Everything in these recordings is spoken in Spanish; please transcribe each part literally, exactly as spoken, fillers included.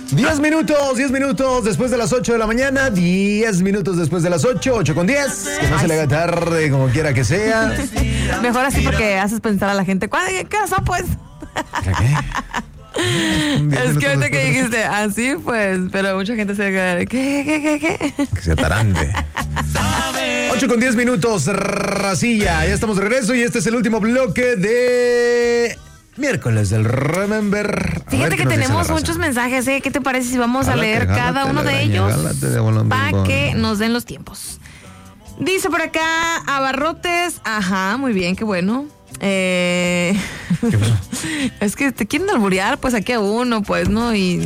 diez minutos, diez minutos después de las ocho de la mañana, diez minutos después de las ocho, ocho con diez. Que no se le haga tarde, como quiera que sea. Mejor así porque haces pensar a la gente, ¿qué, qué pasó, pues? ¿Qué? qué? Es que ahorita que dijiste, así pues, pero mucha gente se queda, ¿qué, qué, qué, qué? Que se atarante. ocho con diez minutos, racilla. Ya estamos de regreso y este es el último bloque de miércoles del Remember. Fíjate que tenemos muchos mensajes, ¿eh? ¿Qué te parece si vamos a, a leer que, cada uno de ellos para que nos den los tiempos? Dice por acá, Abarrotes, ajá, muy bien, qué bueno. Eh, ¿Qué pasó? Es que te quieren alburear, pues aquí a uno, pues, ¿no? Y,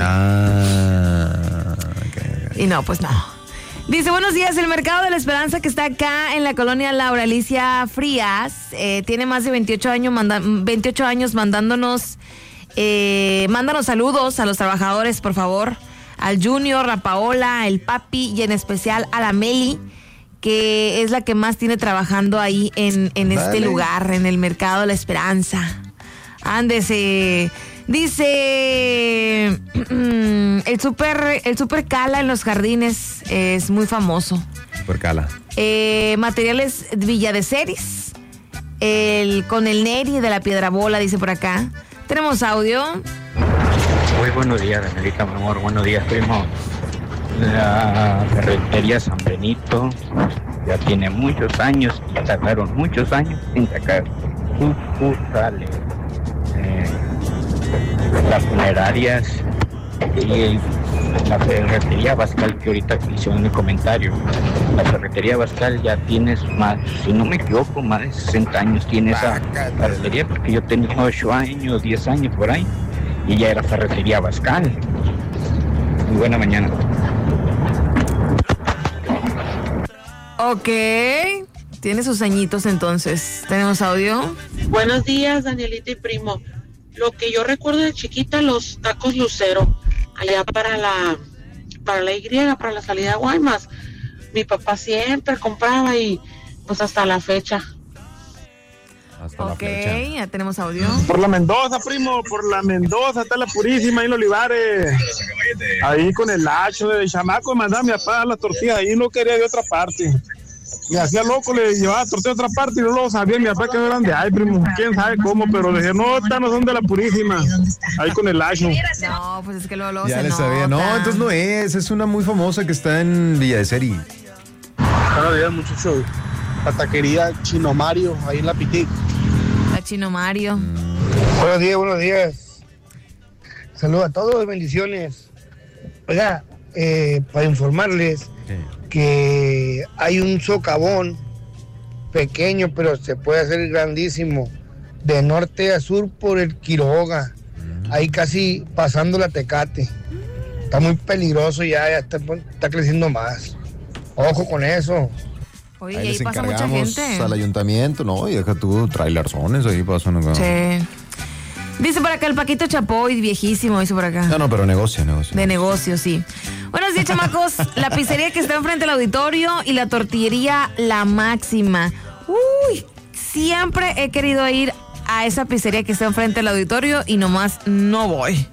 ah, okay, okay. y no, pues no. Dice, buenos días, el Mercado de la Esperanza que está acá en la colonia Laura Alicia Frías, eh, tiene más de veintiocho años, manda, veintiocho años mandándonos, eh, mándanos saludos a los trabajadores, por favor, al Junior, a Paola, el Papi y en especial a la Meli, que es la que más tiene trabajando ahí en, en este lugar, en el Mercado de la Esperanza. Ándese. Dice, el super, el super Cala en los jardines es muy famoso. Super Cala. Eh, materiales Villa de Ceris, el, con el Neri de la Piedra Bola, dice por acá. Tenemos audio. Muy buenos días, Danielita, mi amor. Buenos días, primo. La ferretería San Benito ya tiene muchos años, ya tardaron muchos años sin sacar sucursales. Eh, las funerarias y la ferretería Bascal, que ahorita hicieron el comentario, la ferretería Bascal ya tiene más, si no me equivoco, más de sesenta años tiene esa ferretería, porque yo tenía ocho años, diez años por ahí, y ya era ferretería Bascal. Muy buena mañana. Ok, tiene sus añitos entonces. ¿Tenemos audio? Buenos días, Danielita y primo. Lo que yo recuerdo de chiquita, los tacos Lucero, allá para la para la Y, para la salida a Guaymas. Mi papá siempre compraba y pues hasta la fecha. Hasta ok, la fecha. ya tenemos audio. Por la Mendoza, primo, por la Mendoza, está la Purísima, ahí en Olivares. Ahí con el hacho de chamaco, mandaba a mi papá las tortillas, ahí no quería de otra parte. Me hacía loco, le llevaba tortillas de otra parte y no lo sabía mi papá que no eran de ahí, primo. Quién sabe cómo, pero le dije, no, estas no son de la Purísima. Ahí con el hacho. No, pues es que luego, luego Ya se le nota. sabía. No, entonces no es. Es una muy famosa que está en Villa de Ceri. Buenos días, muchachos. La taquería Chino Mario, ahí en la Pitic. La Chino Mario. Buenos días, buenos días. Saludos a todos, bendiciones. Oiga, eh, para informarles que hay un socavón pequeño, pero se puede hacer grandísimo, de norte a sur por el Quiroga, ahí casi pasando la Tecate. Está muy peligroso ya, ya está, está creciendo más. Ojo con eso. Oye, Ahí y ahí les pasa mucha encargamos gente. al ayuntamiento, ¿no? Y deja tú trailerzones, ahí pasan. ¿No? Sí. Dice por acá el Paquito Chapoy, viejísimo, dice por acá. No, no, pero negocio, negocio. De negocio, sí. Buenos días, chamacos. La pizzería que está enfrente del auditorio y la tortillería La Máxima. Uy, siempre he querido ir a esa pizzería que está enfrente del auditorio y nomás no voy.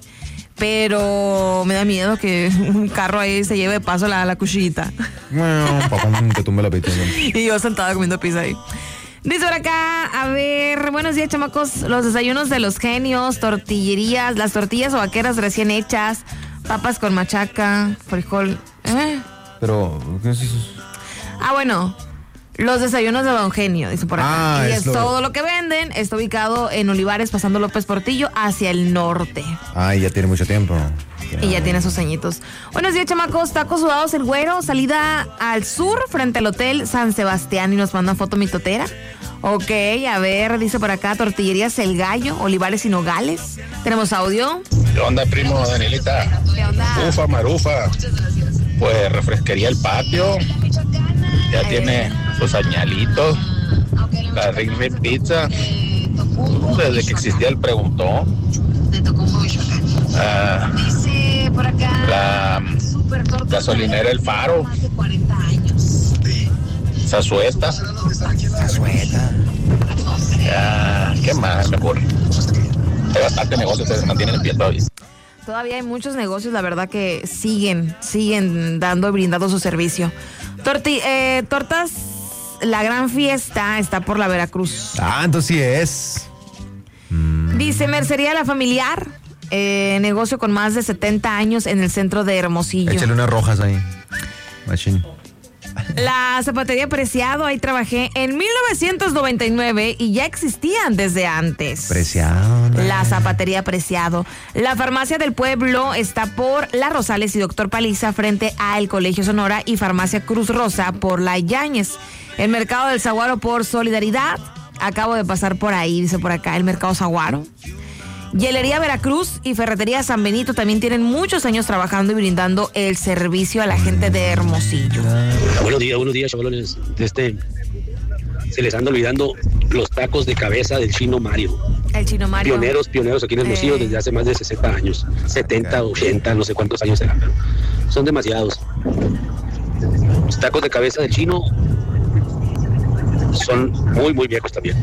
Pero me da miedo que un carro ahí se lleve de paso la, la cuchillita. Bueno, papá, te tumbe la pizza. Y yo sentada comiendo pizza ahí. Dice por acá, a ver, buenos días, chamacos. Los desayunos de los genios, tortillerías, las tortillas o vaqueras recién hechas, papas con machaca, frijol. ¿Eh? Pero, ¿qué es eso? Ah, bueno, los desayunos de Don Genio, dice por acá. Ah, y es es lo- todo lo que venden. Está ubicado en Olivares, pasando López Portillo, hacia el norte. Ay, ya tiene mucho tiempo. Y ya tiene sus añitos. Buenos días, chamacos. Tacos sudados El Güero. Salida al sur, frente al Hotel San Sebastián. Y nos mandan foto mitotera. Ok, a ver, dice por acá, tortillerías El Gallo, Olivares y Nogales. Tenemos audio. ¿Qué onda, primo, Danielita? ¿Qué onda? Ufa, marufa. Pues refresquería El Patio. Ya Ahí tiene sus añalitos. La Ring Ring Pizza. Desde que existía el preguntón. Ah, la gasolinera El Faro. Zazueta. Zazueta. Ah, ¿qué más me ocurre? Hay bastante negocio, ustedes se mantienen en pie todavía. Todavía hay muchos negocios, la verdad, que siguen, siguen dando y brindando su servicio. Torti, eh, tortas, la gran fiesta está por la Veracruz. Ah, entonces sí es. Mm. Dice Mercería La Familiar, eh, negocio con más de setenta años en el centro de Hermosillo. Échale unas rojas ahí. Machine. La zapatería Preciado, ahí trabajé en mil novecientos noventa y nueve y ya existían desde antes. Preciado. ¿No? La zapatería Preciado. La farmacia del pueblo está por La Rosales y Doctor Paliza frente al Colegio Sonora y farmacia Cruz Rosa por La Yáñez. El mercado del Zaguaro por Solidaridad. Acabo de pasar por ahí, dice por acá, el mercado Zaguaro. Hielería Veracruz y Ferretería San Benito también tienen muchos años trabajando y brindando el servicio a la gente de Hermosillo. Buenos días, buenos días, chavalones. Este, se les anda olvidando los tacos de cabeza del Chino Mario. El Chino Mario. Pioneros, pioneros aquí en Hermosillo eh. desde hace más de sesenta años. setenta, ochenta, no sé cuántos años serán, pero son demasiados. Los tacos de cabeza del Chino son muy, muy viejos también.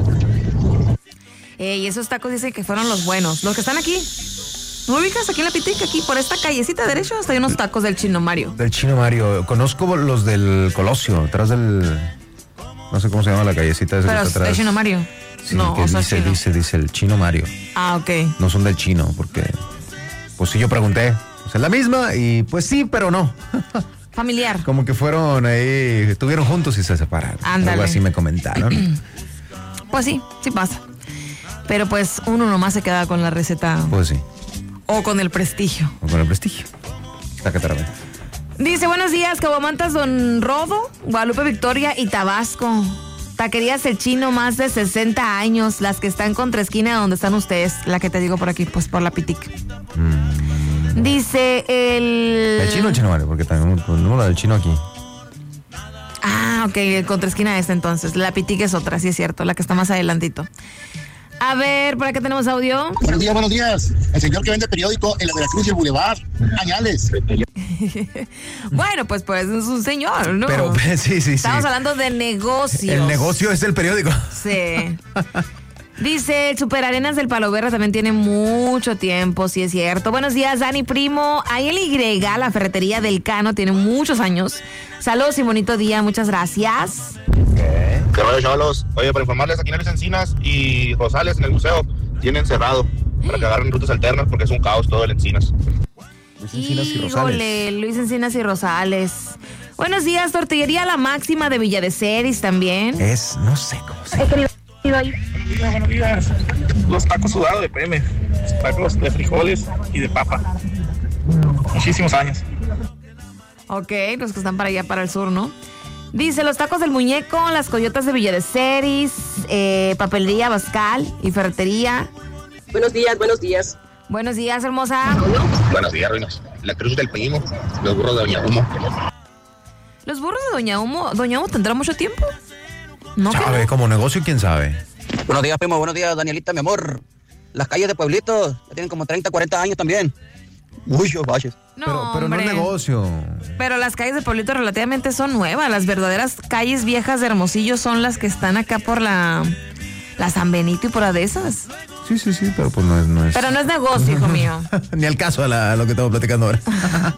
Eh, y esos tacos dicen que fueron los buenos. Los que están aquí. ¿No ubicas aquí en la Pitica? Aquí por esta callecita derecho hasta hay unos tacos del Chino Mario. Del Chino Mario. Conozco los del Colosio, atrás del... No sé cómo se llama la callecita. Pero es del Chino Mario. Sí, no, que o sea, dice, chino. dice, dice el Chino Mario. Ah, ok. No son del Chino, porque... Pues sí, yo pregunté. Pues es la misma y pues sí, pero no. Familiar. Como que fueron ahí, estuvieron juntos y se separaron. Ándale. Algo así me comentaron. Pues sí, sí pasa. Pero pues uno nomás se queda con la receta. Pues sí. O con el prestigio. O con el prestigio. Tacatarabé. Dice, buenos días, Cabomantas Don Rodo, Guadalupe Victoria y Tabasco. Taquerías El Chino, más de sesenta años, las que están contra esquina donde están ustedes, la que te digo por aquí, pues por la Pitic. Mm. Dice el... El Chino o el Chino Mario, porque también ponemos la del Chino aquí. Ah, ok, el contra esquina esta entonces. La Pitic es otra, sí es cierto, la que está más adelantito. A ver, por acá tenemos audio. Buenos días, buenos días. El señor que vende periódico en la Veracruz y el Boulevard. Añales. Bueno, pues pues es un señor, ¿no? Pero sí, sí, Estamos sí. hablando de negocios. El negocio es el periódico. Sí. Dice, el Super Arenas del Palo Verde también tiene mucho tiempo, sí es cierto. Buenos días, Dani Primo. Ahí en Y, la ferretería del Cano, tiene muchos años. Saludos y bonito día, muchas gracias. ¿Qué rollo, chavalos? Oye, para informarles, aquí en Luis Encinas y Rosales, en el museo, tienen cerrado para que agarren rutas alternas porque es un caos todo el Encinas. Luis Encinas y Rosales. Híjole, Luis Encinas y Rosales. Buenos días, Tortillería La Máxima de Villa de Ceris también. Es, no sé cómo se llama. Buenos días, buenos días. Los tacos sudados de P M, los tacos de frijoles y de papa. Muchísimos años. Ok, los que están para allá, para el sur, ¿no? Dice, los tacos del muñeco, las coyotas de Villa de Ceris, eh, papelería Bascal y ferretería. Buenos días, buenos días. Buenos días, hermosa. Buenos días, Ruinos. La Cruz del Primo, los burros de Doña Humo. ¿Los burros de Doña Humo, Doña Humo tendrá mucho tiempo? No, sabe, no. como negocio, quién sabe. Buenos días, primo, buenos días, Danielita, mi amor. Las calles de Pueblito ya tienen como treinta, cuarenta años también. Muchos baches. No, pero, pero no es negocio. Pero las calles de Pueblito relativamente son nuevas. Las verdaderas calles viejas de Hermosillo son las que están acá por la, la San Benito y por la de esas. Sí, sí, sí, pero pues no es... No es... Pero no es negocio, hijo mío. Ni al caso a, la, a lo que estamos platicando ahora.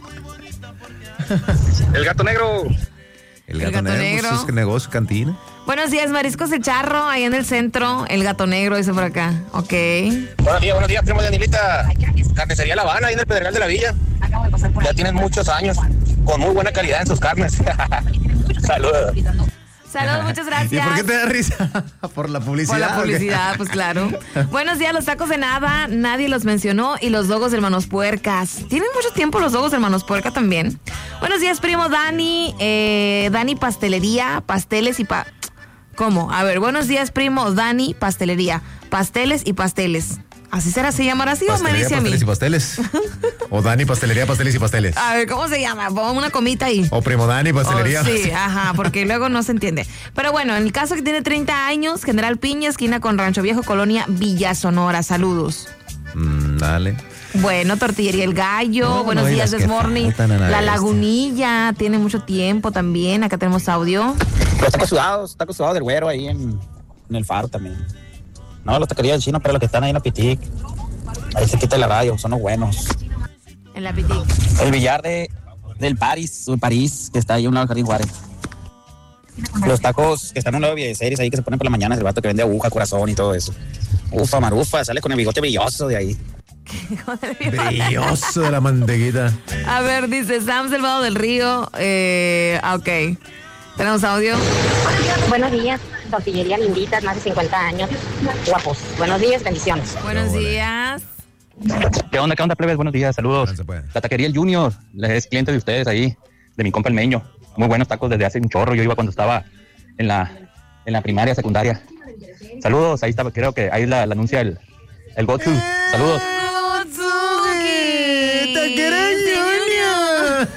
El gato negro. El gato, El gato negro, negro. Pues es que negocio, cantina. Buenos días, Mariscos de Charro, ahí en el centro. El Gato Negro, dice por acá. Ok. Buenos días, buenos días, primo de Danielita. Carnicería La Habana, ahí en el Pedregal de la Villa. Ya tienen muchos años, con muy buena calidad en sus carnes. Saludos. Saludos, muchas gracias. ¿Y por qué te da risa? Por la publicidad. Por la publicidad, pues claro. Buenos días, los tacos de nada, nadie los mencionó, y los dogos de Hermanos Puercas. Tienen mucho tiempo los dogos de Hermanos Puerca también. Buenos días, primo Dani, eh, Dani Pastelería, pasteles y pa... ¿Cómo? A ver, buenos días, primo Dani Pastelería, pasteles y pasteles. ¿Así será? ¿Se llamará así o me dice a mí? Pasteles y pasteles. O Dani Pastelería, pasteles y pasteles. A ver, ¿cómo se llama? Pon una comita ahí. O primo Dani Pastelería. Oh, sí, ajá, porque luego no se entiende. Pero bueno, en el caso que tiene treinta años, General Piña, esquina con Rancho Viejo, Colonia Villa Sonora. Saludos. Mm, dale. Bueno, Tortillería El Gallo, No, buenos no días, digas This que Morning. faltan a La la Lagunilla, tiene mucho tiempo también. Acá tenemos audio. Los tacos sudados, tacos sudados del güero ahí en, en el faro también. No, los taquerías del Chino, pero los que están ahí en la Pitic. Ahí se quita la radio, son los buenos. En la Pitic. El billar de, del París, el París, que está ahí a un lado del Jardín Juárez. Los tacos que están a un lado de series ahí que se ponen por la mañana, el vato que vende aguja, corazón y todo eso. Ufa, marufa, sale con el bigote brilloso de ahí. Brilloso de la mantequita. A ver, dice Sam Salvador del Río. Eh, ok. ¿Tenemos audio? Buenos días, tortillería Linditas, más de cincuenta años. Guapos. Buenos días, bendiciones. Buenos días. ¿Qué onda, qué onda, plebes? Buenos días, saludos. La taquería El Junior, es cliente de ustedes ahí, de mi compa el Meño. Muy buenos tacos desde hace un chorro. Yo iba cuando estaba en la, en la primaria, secundaria. Saludos, ahí estaba, creo que ahí la, la anuncia el, el Gotsu. Saludos. ¡Taquería Junior!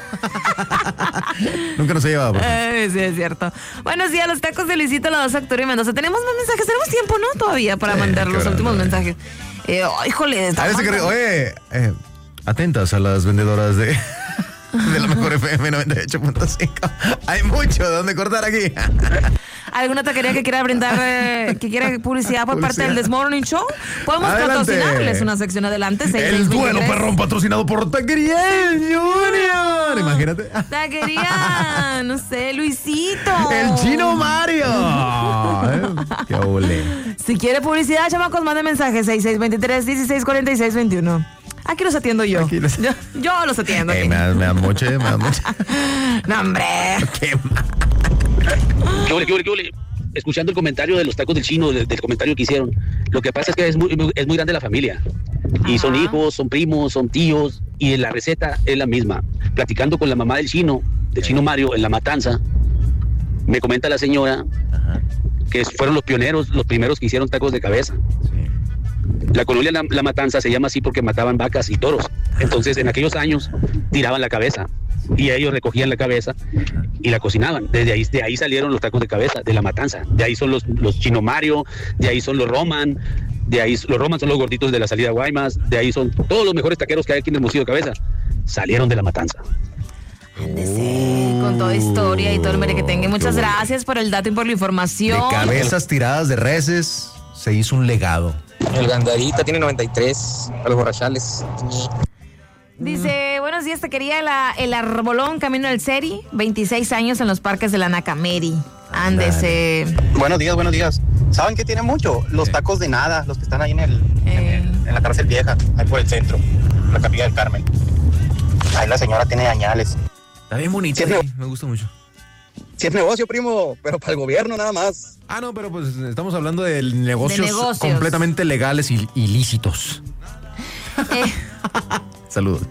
Nunca nos ha llevado. Eh, sí, es cierto. Buenos días, los tacos de Luisito, la dos Arturo y Mendoza. Tenemos más mensajes, tenemos tiempo, ¿no? Todavía para sí, mandar los últimos mensajes. Eh, oh, híjole, a veces que, oye, eh, atentas a las vendedoras de, de la mejor F M noventa y ocho punto cinco. Hay mucho de donde cortar aquí. ¿Alguna taquería que quiera brindar, eh, que quiera publicidad por publicidad. parte del This Morning Show? Podemos adelante. Patrocinarles una sección adelante. El duelo perrón patrocinado por Taquería Junior. Imagínate. Taquería, no sé, Luisito. El Chino Mario. ¿Eh? Qué ole. Si quiere publicidad, chamacos, mande mensaje seis seis dos tres, uno seis cuatro seis dos uno. Aquí los atiendo yo. Los... Yo, yo los atiendo. Hey, me dan me da mucho, me da mucho. No, hombre. Qué mal. ¿Qué ole, qué ole, qué ole? Escuchando el comentario de los tacos del Chino, del, del comentario que hicieron, lo que pasa es que es muy, es muy grande la familia. Y son hijos, son primos, son tíos, y la receta es la misma. Platicando con la mamá del Chino, del Chino Mario, en La Matanza, me comenta la señora Ajá. que fueron los pioneros, los primeros que hicieron tacos de cabeza. Sí. La colonia la, la Matanza se llama así porque mataban vacas y toros. Entonces, en aquellos años, tiraban la cabeza. Y ellos recogían la cabeza y la cocinaban. Desde ahí, de ahí salieron los tacos de cabeza, de La Matanza. De ahí son los, los Chino Mario, de ahí son los Roman, de ahí los Roman son los gorditos de la salida Guaymas, de ahí son todos los mejores taqueros que hay aquí en Hermosillo de Cabeza. Salieron de La Matanza. Ándese, con toda historia y todo el merequetengue. Muchas gracias por el dato y por la información. De cabezas tiradas de reses se hizo un legado. El Gandarita tiene noventa y tres, a los borrachales. Dice, buenos días, taquería la, El Arbolón, camino del Seri, veintiséis años en los parques de la Nacameri. Ándese. Buenos días, buenos días. ¿Saben qué tiene mucho? Los sí. tacos de nada, los que están ahí en, el, eh. en, el, en la cárcel vieja, ahí por el centro, la Capilla del Carmen. Ahí la señora tiene añales. Está bien bonito, sí, sí, me gusta mucho. Sí es negocio, primo, pero para el gobierno nada más. Ah, no, pero pues estamos hablando de negocios, de negocios. completamente legales y ilícitos. Eh. Saludos.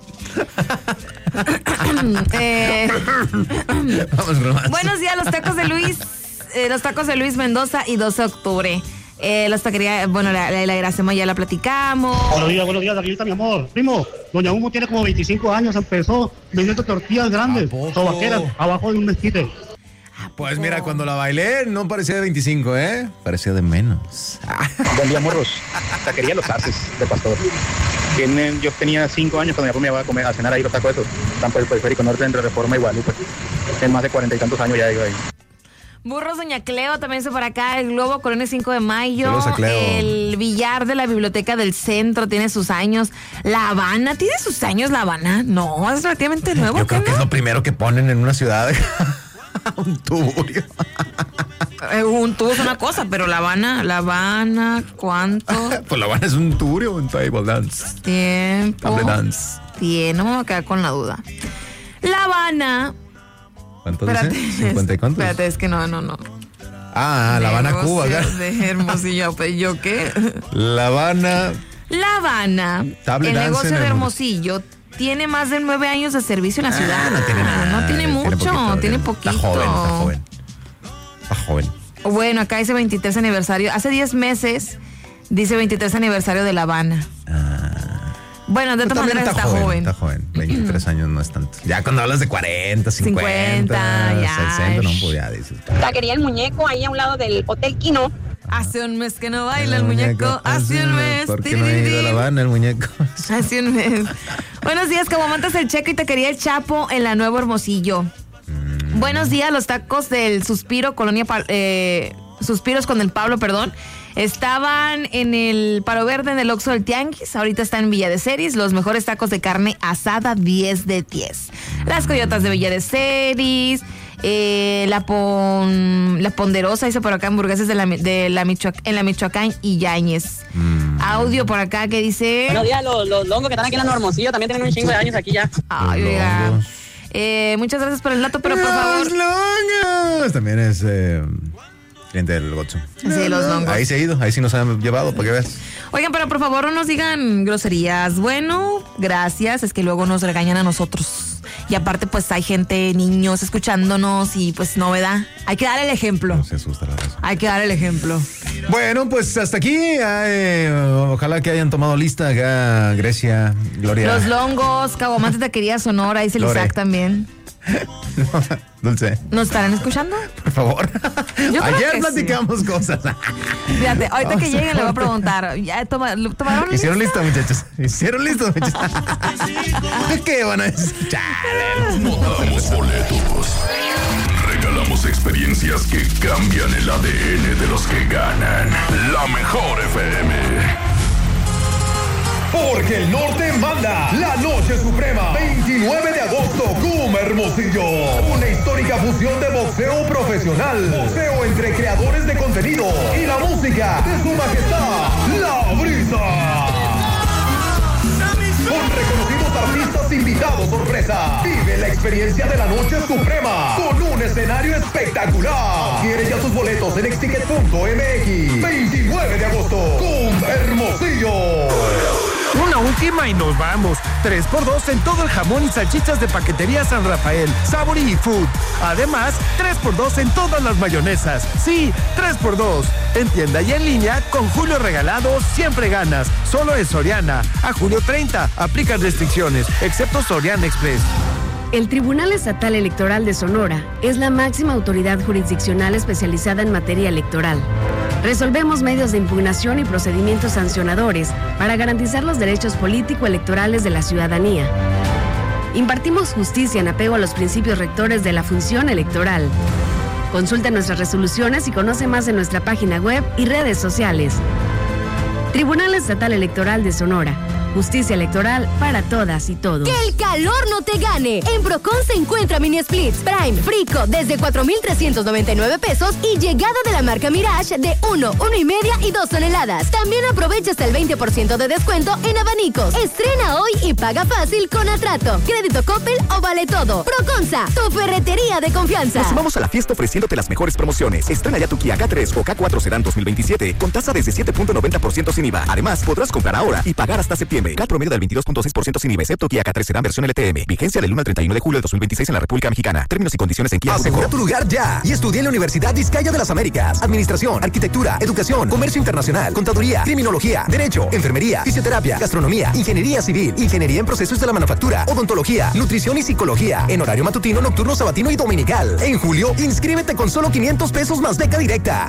eh, Vamos, nomás. Buenos días, los tacos de Luis, eh, los tacos de Luis Mendoza y doce de octubre. Eh, las taquerías, bueno, la, la, la Iracema ya la platicamos. Buenos días, buenos días, aquí está mi amor. Primo, doña Humo tiene como veinticinco años, empezó vendiendo tortillas grandes, sobaqueras, abajo de un mezquite. Pues mira, cuando la bailé no parecía de veinticinco, ¿eh? Parecía de menos. Buen día, morros. Taquería Los Arces, de Pastor. Tienen, yo tenía cinco años cuando mi papá me iba a comer, a cenar ahí los tacos esos. Están por el periférico norte entre Reforma y Guadalupe. En más de cuarenta y tantos años ya digo ahí. Burros Doña Cleo también se por acá, el Globo Colonia cinco de mayo, el billar de la Biblioteca del Centro tiene sus años, La Habana, ¿tiene sus años La Habana? No, es relativamente nuevo. Yo creo que no? Es lo primero que ponen en una ciudad. Un tuburio. Eh, un tubo es una cosa, pero La Habana, La Habana, ¿cuánto? Pues La Habana es un tuburio, un table dance. Tiempo. Table dance. Bien, no me voy a quedar con la duda. La Habana. ¿Cuántos dicen? ¿cincuenta y cuántos? Espérate, es que no, no, no. Ah, La Habana, Cuba. De Hermosillo, ¿yo qué? La Habana. La Habana, Table el negocio de Hermosillo, tiene más de nueve años de servicio en la ciudad. Ah, no tiene nada. No tiene mucho, tiene poquito. Tiene poquito. Está joven, está joven. Está joven. Bueno, acá dice veintitrés aniversario. Hace diez meses dice veintitrés aniversario de La Habana. Ah. Bueno, de todas maneras está, está joven, joven. Está joven. veintitrés años no es tanto. Ya cuando hablas de cuarenta, cincuenta, cincuenta ya. sesenta, no, pues ya dices. Taquería El Muñeco, ahí a un lado del Hotel Quino. Hace un mes que no baila el, el muñeco, muñeco, hace un mes. ¿Por qué no ha ido a La Habana el muñeco? Hace un mes. Buenos días, Caguamantes el Checo y Taquería El Chapo en la Nuevo Hermosillo. Mm. Buenos días, los tacos del Suspiro, Colonia, eh, Suspiros con el Pablo, perdón. Estaban en el Paro Verde en el Oxxo del Tianguis, ahorita están en Villa de Ceris, los mejores tacos de carne asada, diez de diez. Las Coyotas de Villa de Ceris, eh, la, pon, la Ponderosa, dice por acá, hamburguesas de la, de la Michoacán, en la Michoacán y Yáñez. Mm. Audio por acá que dice... Buenos días, los, los longos que están aquí en la Hermosillo también tienen un chingo de años aquí ya. Ay, oiga. Eh, muchas gracias por el dato, pero por favor... ¡Los longos! También es... Eh... cliente del Gotzo. Sí, los longos. Ahí se ha ido, ahí sí nos han llevado, para que veas. Oigan, pero por favor no nos digan groserías. Bueno, gracias, es que luego nos regañan a nosotros. Y aparte, pues hay gente, niños escuchándonos y pues novedad. Hay que dar el ejemplo. No se asusta la raza. Hay que dar el ejemplo. Bueno, pues hasta aquí. Eh, ojalá que hayan tomado lista acá Grecia, Gloria. Los longos, Caguamantes de Quería Sonora, dice el Isaac también. No, Dulce. ¿Nos estarán escuchando? Por favor. Yo Ayer platicamos sí. cosas. Fíjate, ahorita Vamos que lleguen le voy a preguntar. ¿Ya toma, tomaron Hicieron lista, muchachos. Hicieron listo, muchachos. ¿Qué van a decir? No damos boletos. Regalamos experiencias que cambian el A D N de los que ganan. La mejor F M. Porque el norte manda, la noche suprema, veintinueve de agosto, Cum Hermosillo. Una histórica fusión de boxeo profesional, boxeo entre creadores de contenido y la música de su majestad, La Brisa. Con reconocidos artistas invitados sorpresa. Vive la experiencia de la noche suprema con un escenario espectacular. Adquiere ya sus boletos en exticket punto m x. veintinueve de agosto, Cum Hermosillo. Una última y nos vamos. tres por dos en todo el jamón y salchichas de Paquetería San Rafael, Sabori y Food. Además, tres por dos en todas las mayonesas. Sí, tres por dos. En tienda y en línea, con Julio Regalado, siempre ganas. Solo en Soriana. A julio treinta. Aplican restricciones, excepto Soriana Express. El Tribunal Estatal Electoral de Sonora es la máxima autoridad jurisdiccional especializada en materia electoral. Resolvemos medios de impugnación y procedimientos sancionadores para garantizar los derechos político-electorales de la ciudadanía. Impartimos justicia en apego a los principios rectores de la función electoral. Consulta nuestras resoluciones y conoce más en nuestra página web y redes sociales. Tribunal Estatal Electoral de Sonora. Justicia electoral para todas y todos. ¡Que el calor no te gane! En Procon se encuentra Mini Splits Prime Frico desde cuatro mil trescientos noventa y nueve pesos y llegada de la marca Mirage de uno, uno y media y dos toneladas. También aprovecha hasta el veinte por ciento de descuento en abanicos. Estrena hoy y paga fácil con Atrato, Crédito Coppel o Vale Todo. Proconsa, tu ferretería de confianza. Nos vamos a la fiesta ofreciéndote las mejores promociones. Estrena ya tu Kia K tres o K cuatro Sedan dos mil veintisiete con tasa desde siete punto noventa por ciento sin I V A. Además, podrás comprar ahora y pagar hasta septiembre. K promedio del veintidós punto seis por ciento sin I V A, excepto Kia K tres Sedan versión L T M. Vigencia del uno al treinta y uno de julio de dos mil veintiséis en la República Mexicana. Términos y condiciones en Kia. Asegura tu lugar ya y estudia en la Universidad Vizcaya de las Américas. Administración, arquitectura, educación, comercio internacional, contaduría, criminología, derecho, enfermería, fisioterapia, gastronomía, ingeniería civil, ingeniería en procesos de la manufactura, odontología, nutrición y psicología. En horario matutino, nocturno, sabatino y dominical. En julio, inscríbete con solo quinientos pesos más beca directa.